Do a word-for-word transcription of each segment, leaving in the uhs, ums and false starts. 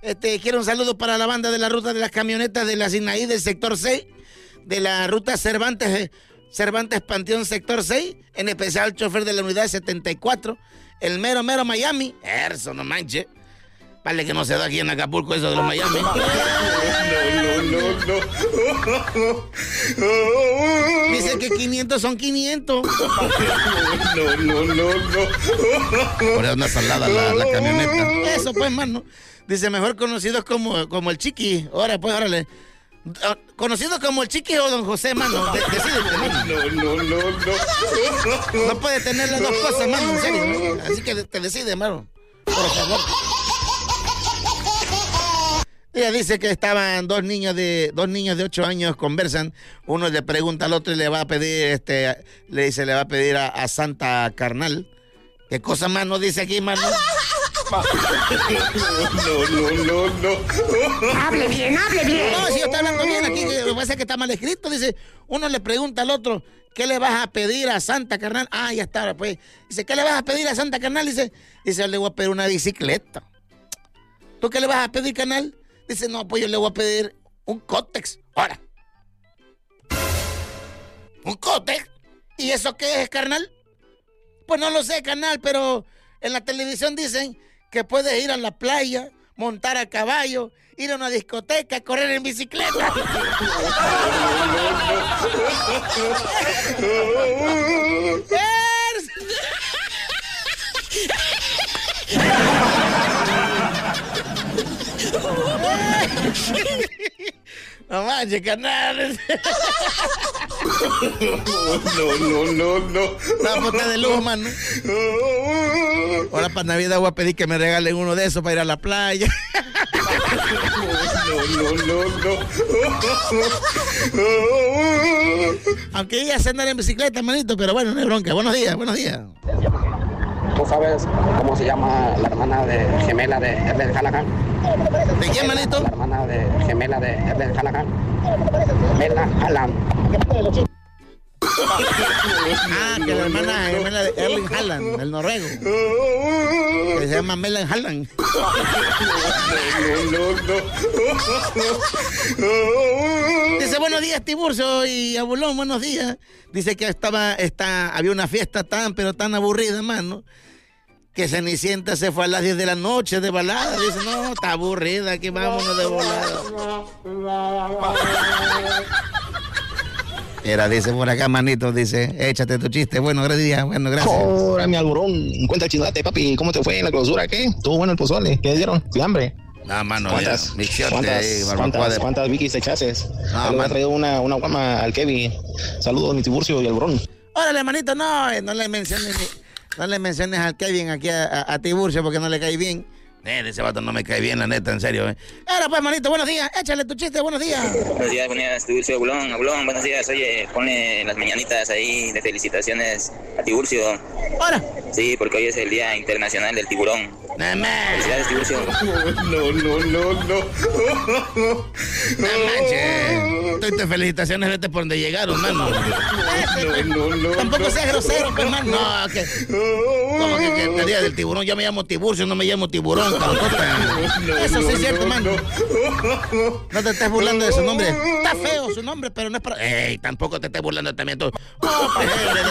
Este, quiero un saludo para la banda de la ruta de las camionetas de la Sinaí del sector seis, de la ruta Cervantes, Cervantes Panteón sector seis, en especial el chofer de la unidad setenta y cuatro, el mero mero Miami. Eso, no manche. Vale que no se da aquí en Acapulco eso de los Miami. No, no, no, no. Dice que quinientos son quinientos. No, no, no, no. Por una salada la, la camioneta. Eso pues, mano. Dice, mejor conocidos como, como el Chiqui. Ahora pues, órale. Conocido como el Chiqui o Don José, mano. De, decídete, mano. No, no, no, no. No puede tener las dos cosas, mano, en serio, ¿no? Así que te decide, mano. Por favor. Ella dice que estaban dos niños de dos niños de ocho años, conversan. Uno le pregunta al otro y le va a pedir, este, le dice, le va a pedir a, a Santa Carnal. ¿Qué cosa más nos dice aquí, mano? No, no, no, no. Hable bien, hable bien. No, si yo estoy hablando bien aquí, que parece que está mal escrito. Dice, uno le pregunta al otro, ¿qué le vas a pedir a Santa Carnal? Ah, ya está, pues. Dice, ¿qué le vas a pedir a Santa Carnal? Dice, dice, yo le voy a pedir una bicicleta. ¿Tú qué le vas a pedir, carnal? Dice, no, pues yo le voy a pedir un cótex. Ahora. ¿Un cótex? ¿Y eso qué es, carnal? Pues no lo sé, carnal, pero en la televisión dicen que puedes ir a la playa, montar a caballo, ir a una discoteca, correr en bicicleta. No manches, carnal. No, no, no, no. Una puta de lujo, mano. Ahora para Navidad voy a pedir que me regalen uno de esos para ir a la playa. No, no, no, no. Aunque ella se andar en bicicleta, manito, pero bueno, no hay bronca. Buenos días, buenos días. ¿Tú sabes cómo se llama la hermana de gemela de Erlen Halahan? ¿De quién, manito? La hermana de gemela de Erlen Halahan. Mela Haaland. Ah, que la hermana gemela de Erling Haaland, el noruego. Que se llama Melan Haaland. No, no, no. Dice, buenos días, Tiburcio y Abulón, buenos días. Dice que estaba, está, había una fiesta tan, pero tan aburrida, mano, que Cenicienta se fue a las diez de la noche de balada. Dice, no, está aburrida, aquí vámonos de volada. Era, dice por acá, manito, dice, échate tu chiste. Bueno, gracias, bueno, gracias. Ahora, mi alburón, cuenta el chismate, papi. ¿Cómo te fue en la clausura? ¿Qué? ¿Estuvo bueno el pozole? ¿Qué dieron? ¿Fiambre? No, mano, ¿Cuántas, ya, mixiote ¿cuántas, ahí, barbacoa cuántas, de... cuántas Vicky's echases? No, Me ha mano. traído una, una guama al Kevin. Saludos, mi Tiburcio y alburón. Órale, manito, no, eh, no le menciones ni- no le menciones al Kevin aquí a, a, a Tiburcio porque no le cae bien. Eh, ese vato no me cae bien, la neta, en serio, eh. Ahora pues, manito, buenos días, échale tu chiste, buenos días. Buenos días, buenos días, Tiburcio, Abulón, Abulón, buenos días. Oye, ponle las mañanitas ahí de felicitaciones a Tiburcio. Ahora. Sí, porque hoy es el Día Internacional del Tiburón. No más. Felicidades, Tiburcio. No, no, no, no. No manches. Tú te felicitaciones, vete por donde llegaron, mano. No, no, no. Tampoco seas grosero, pues, hermano. No, que... Como que, que el día del tiburón, yo me llamo Tiburcio, no me llamo Tiburón, calcota. Eso sí es cierto, mano. No te estés burlando de su nombre. Está feo su nombre, pero no es para... Ey, tampoco te estés burlando también tú. Oh, pues, eh, de-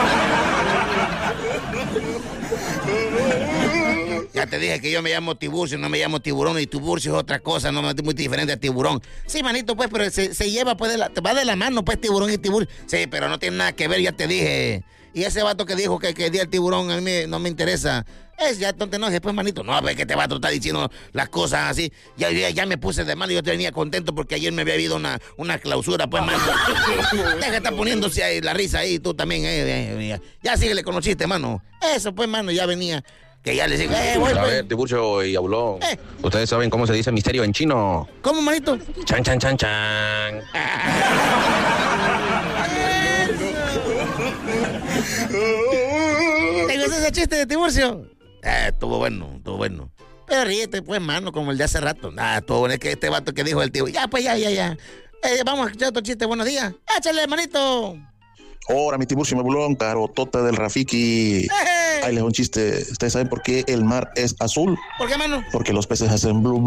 de- Ya te dije que yo me llamo Tiburcio, no me llamo Tiburón, y Tiburcio es otra cosa, no es muy diferente a Tiburón. Sí, manito, pues, pero se, se lleva, pues, de la, te va de la mano, pues, Tiburón y Tiburcio. Sí, pero no tiene nada que ver, ya te dije. Y ese vato que dijo que, que el día del tiburón a mí no me interesa. Es ya, no te enojes, pues, manito. No, pues, que te vato está diciendo las cosas así. Ya, ya, ya me puse de mal y yo te venía contento porque ayer me había habido una, una clausura, pues, mano. Deja de estar poniéndose ahí la risa ahí, tú también. Eh, eh, eh. Ya síguele con los chistes, mano. Eso, pues, mano, ya venía. Que ya le digo, eh, voy, A pues. ver, Tiburcio y Abulón, Eh. ¿ustedes saben cómo se dice misterio en chino? ¿Cómo, manito? Chan, chan, chan, chan. ¿Te gusta ese chiste de Tiburcio? Eh, estuvo bueno, estuvo bueno. Pero ríete, pues, mano, como el de hace rato. Nada, estuvo bueno. Es que este vato que dijo el tío. Ya, pues, ya, ya, ya. Eh, vamos a escuchar otro chiste. Buenos días. Échale, manito. Ahora, mi Tiburcio, mi bulón, carotota del Rafiki. ¡Eh! Ahí les va un chiste. ¿Ustedes saben por qué el mar es azul? ¿Por qué, mano? Porque los peces hacen blue.